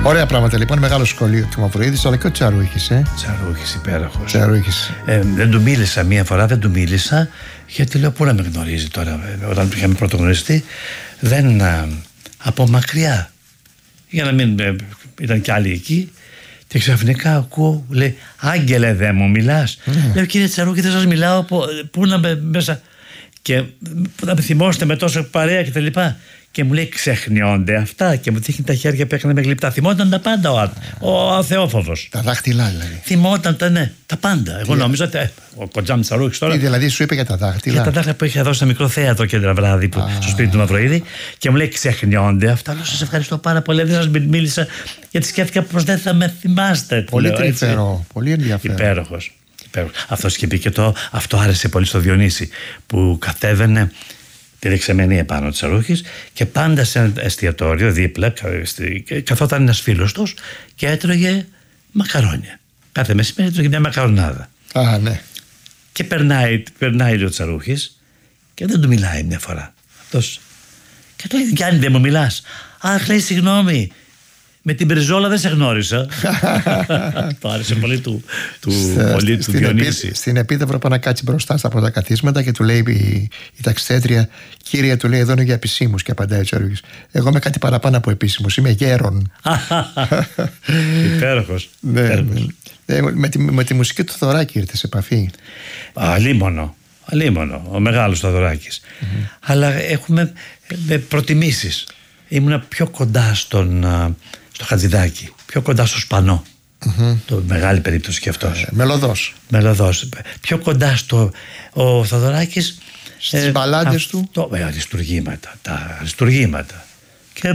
Ωραία πράγματα λοιπόν. Μεγάλο σχολείο του Μαυροίδη, αλλά και ο Τσαρούχης. Τσαρούχης, υπέροχος. Τσαρούχης. Δεν του μίλησα μία φορά, γιατί λέω πού να με γνωρίζει τώρα. Όταν είχαμε πρωτογνωριστεί, δεν. Από μακριά. Για να μην. Ήταν κι άλλοι εκεί. Και ξαφνικά ακούω, λέει, Άγγελε, δεν μου μιλάς? Λέω, κύριε Τσαρούχη, δεν σας μιλάω. Πού να με μέσα. Και να με θυμώσετε με τόσο παρέα και τα λοιπά. Και μου λέει, ξεχνιόνται αυτά. Και μου δείχνει τα χέρια που έκανε με γλυπτά. Θυμόταν τα πάντα ο αθεόφοβος. Τα δάχτυλα δηλαδή. Θυμόταν τα πάντα. Εγώ νόμιζα ότι. Ο Κοντζάμ Τσαρούχης τώρα. Δηλαδή σου είπε για τα δάχτυλα. Για τα δάχτυλα που είχε δώσει στο μικρό θέατρο και ένα βράδυ στο σπίτι του Μαυροίδη. Και μου λέει, ξεχνιόνται αυτά. Λέω, σας ευχαριστώ πάρα πολύ. Δεν σας μίλησα γιατί σκέφτηκα πως δεν θα με θυμάστε. Πολύ τρυφερό. Πολύ ενδιαφέρον. Υπέροχος. Αυτό είχε πει και αυτό άρεσε πολύ στο Διονύση, που κατέβαινε τη δεξαμενή επάνω της Τσαρούχης και πάντα σε ένα εστιατόριο δίπλα καθόταν ένας φίλος τους και έτρωγε μακαρόνια. Κάθε μεσημέρι έτρωγε μια μακαρονάδα. Ναι. Και περνάει ο Τσαρούχης και δεν του μιλάει μια φορά αυτός. Και του λέει, Γιάννη, δεν μου μιλάς? Αχ, λέει, συγγνώμη, με την Μπριζόλα δεν σε γνώρισα. Το άρεσε πολύ του Διονύση. Στην επίδαυρο πάει να κάτσει μπροστά στα πρώτα καθίσματα και του λέει η ταξιτέτρια, κύριε, του λέει, εδώ είναι για επισήμους. Και απαντάει ο Τσαρούχης, εγώ είμαι κάτι παραπάνω από επίσημος, είμαι γέρον. Υπέροχος. Με τη μουσική του Θοδωράκη ήρθε σε επαφή? Αλίμονο, ο μεγάλος Θοδωράκης. Αλλά έχουμε προτιμήσεις. Ήμουνα πιο κοντά στο Χατζηδάκη, πιο κοντά στο Σπανό. Το μεγάλη περίπτωση και αυτός. Μελωδός. Πιο κοντά ο Θοδωράκης. Στις μπαλάντες του. Τα αριστουργήματα. Και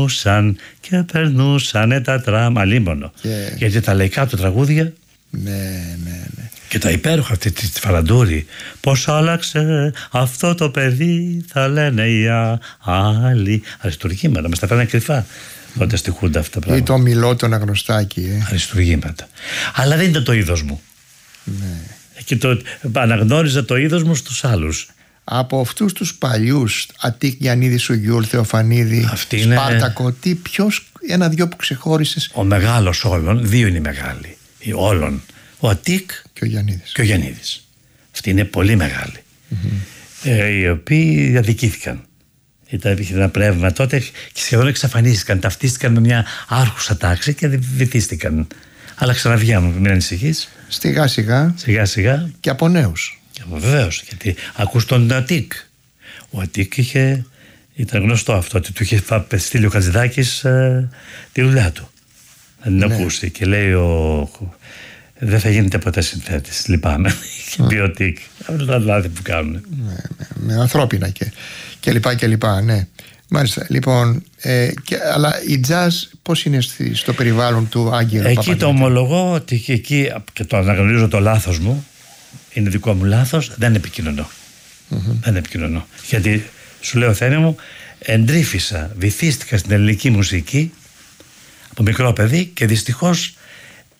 περνούσαν τα τραμ. Αλίμονο. Γιατί τα λαϊκά του τραγούδια. Ναι. Και τα υπέροχα, αυτή τη Φαλαντούρη. Πώς άλλαξε αυτό το παιδί, θα λένε οι άλλοι. Αριστουργήματα, μας τα φέρνανε κρυφά τότε στη Χούντα αυτά τα πράγματα. Ή το μιλό το αναγνωστάκι. Αριστουργήματα. Αλλά δεν ήταν το είδος μου. Ναι. Και αναγνώριζα το είδος μου στους άλλους. Από αυτούς τους παλιούς, Αττίκ, Γιαννίδη, Σουγιούλ, Θεοφανίδη, Σπάρτακο, ποιος, ένα-δυο που ξεχώρισες? Ο μεγάλος όλων, δύο είναι οι μεγάλοι. Όλων. Ο Αττίκ και ο Γιαννίδης. Αυτοί είναι πολύ μεγάλοι. Οι οποίοι αδικήθηκαν. Ήταν ένα πνεύμα τότε και σχεδόν εξαφανίστηκαν. Ταυτίστηκαν με μια άρχουσα τάξη και βυθίστηκαν. Αλλά ξαναβγαίνουν, μην ανησυχείς. Σιγά-σιγά. Και από νέους. Βεβαίως, γιατί ακούς τον Αττίκ. Ο Αττίκ ήταν γνωστό αυτό, ότι του είχε στείλει ο Χατζηδάκης τη δουλειά του. Να την ακούσει και λέει δεν θα γίνεται ποτέ συνθέτης, λυπάμαι. Είχε πει ο Αττίκ. Αυτά τα λάθη που κάνουν. Με ανθρώπινα και λοιπά, ναι. Μάλιστα, λοιπόν, αλλά η jazz πώς είναι στο περιβάλλον του Άγγελου? Εκεί το ομολογώ ότι εκεί, και το αναγνωρίζω το λάθος μου, είναι δικό μου λάθος, δεν επικοινωνώ. Δεν επικοινωνώ. Γιατί σου λέω, Θένε μου, εντρίφησα, βυθίστηκα στην ελληνική μουσική από μικρό παιδί και δυστυχώς